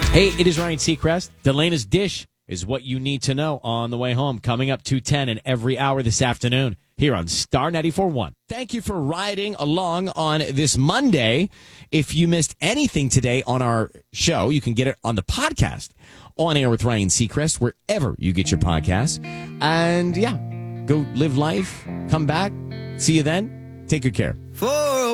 Hey, it is Ryan Seacrest. Delena's Dish is what you need to know on the way home. Coming up 2:10 and every hour this afternoon here on Star 94.1. Thank you for riding along on this Monday. If you missed anything today on our show, you can get it on the podcast, On Air with Ryan Seacrest, wherever you get your podcasts. And yeah, go live life, come back. See you then. Take good care.